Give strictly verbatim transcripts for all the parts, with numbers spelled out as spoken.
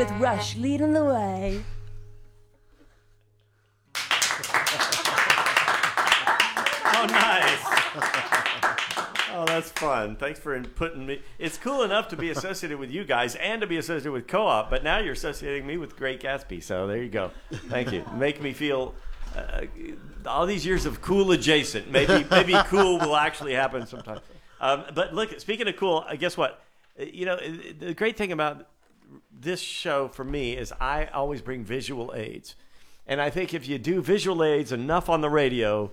with Rush leading the way. Oh, nice. Oh, that's fun. Thanks for putting me. It's cool enough to be associated with you guys and to be associated with Co-op, but now you're associating me with Great Gatsby. So there you go. Thank you. Make me feel uh, all these years of cool adjacent. Maybe maybe cool will actually happen sometime. Um, but look, speaking of cool, uh, guess what? You know, the great thing about this show for me is I always bring visual aids. And I think if you do visual aids enough on the radio,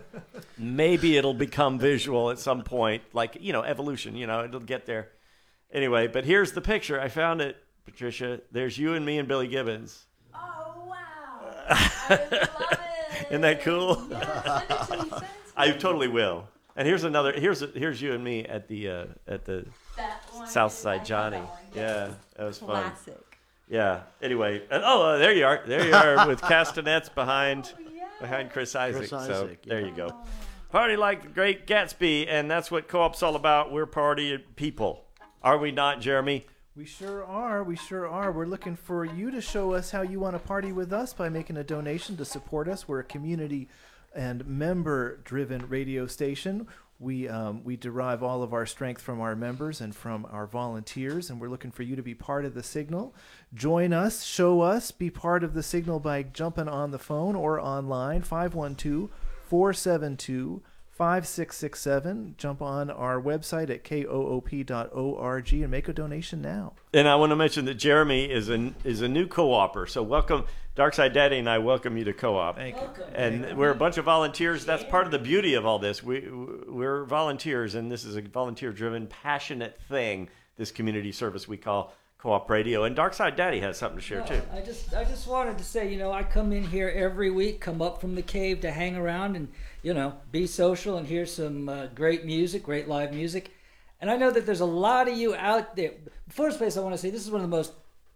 maybe it'll become visual at some point, like, you know, evolution, you know, it'll get there. Anyway, but here's the picture. I found it, Patricia. There's you and me and Billy Gibbons. Oh, wow. I love it. Isn't that cool? Yeah, send it to me. Send it to I me. totally will. And here's another, here's here's you and me at the uh, at the That one Southside is- Johnny. I love that one. Yeah, that was fun. Classic. Yeah. Anyway, and, oh, uh, there you are. There you are with castanets behind Oh, yeah. behind Chris Isaac. Chris so Isaac, there yeah. you go. Party like the Great Gatsby, and that's what Co-op's all about. We're party people, are we not, Jeremy? We sure are. We sure are. We're looking for you to show us how you want to party with us by making a donation to support us. We're a community and member-driven radio station. We um, we derive all of our strength from our members and from our volunteers, and we're looking for you to be part of the signal. Join us, show us, be part of the signal by jumping on the phone or online, five one two, four seven two, five six six seven. Jump on our website at koop dot org and make a donation now. And I want to mention that Jeremy is a, is a new co-opper. So welcome, Darkside Daddy and I welcome you to Co-op. Thank you. And we're a bunch of volunteers. That's part of the beauty of all this. We, we're volunteers, and this is a volunteer-driven, passionate thing, this community service we call Co-op Radio. And Darkside Daddy has something to share, No, too. I just I just wanted to say, you know, I come in here every week, come up from the cave to hang around and, you know, be social and hear some uh, great music, great live music. And I know that there's a lot of you out there. First place I want to say, this is one of the most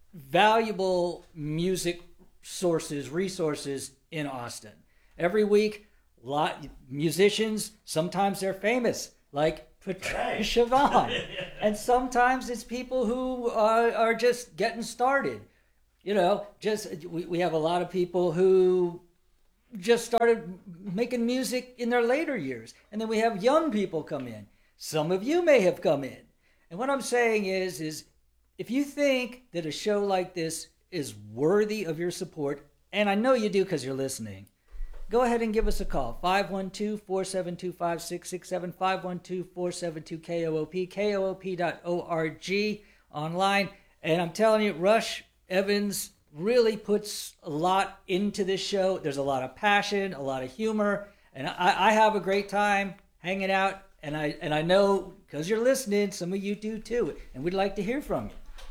valuable music sources, resources in Austin. Every week, lot musicians, sometimes they're famous, like Patricia Vaughn. And sometimes it's people who are, are just getting started. You know, just we, we have a lot of people who just started making music in their later years. And then we have young people come in. Some of you may have come in. And what I'm saying is, is if you think that a show like this is worthy of your support, and I know you do because you're listening, go ahead and give us a call. five one two, four seven two, five six six seven, five one two, four seven two, K O O P, K O O P dot org online. And I'm telling you, Rush Evans really puts a lot into this show. There's a lot of passion, a lot of humor, and I, I have a great time hanging out. And I and I know because you're listening, some of you do too, and we'd like to hear from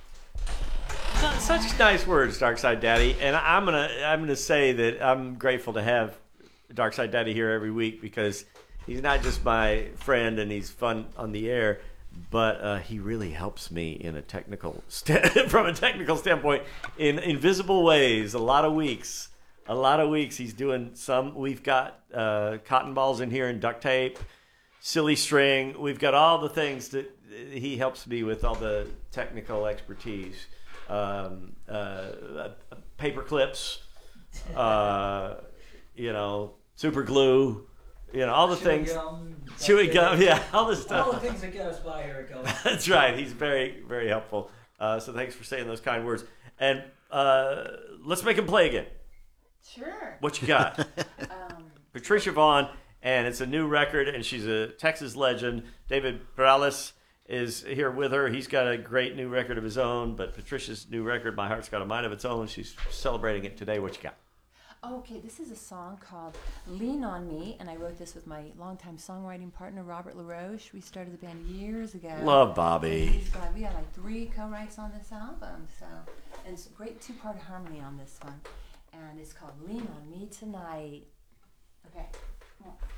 you. Such nice words, Darkside Daddy. And I'm gonna I'm gonna say that I'm grateful to have Darkside Daddy here every week because he's not just my friend and he's fun on the air, but uh, he really helps me in a technical st- from a technical standpoint in invisible ways. A lot of weeks, a lot of weeks he's doing some. We've got uh, cotton balls in here and duct tape, silly string. We've got all the things that he helps me with, all the technical expertise. Um, uh, paper clips, uh, you know, super glue, you know, all the things. Gum, Chewing gum, yeah, all this all the stuff. things that get us by here, Go. That's right. He's very, very helpful. Uh, so thanks for saying those kind words. And uh, let's make him play again. Sure. What you got? Um, Patricia Vaughn, and it's a new record, and she's a Texas legend. David Perales is here with her. He's got a great new record of his own, but Patricia's new record, My Heart's Got a Mind of Its Own, she's celebrating it today. What you got? okay, this is a song called Lean on Me, and I wrote this with my longtime songwriting partner, Robert LaRoche. We started the band years ago. Love Bobby. He's got, we got like three co-writes on this album, so, and it's a great two-part harmony on this one. And it's called Lean on Me Tonight. Okay.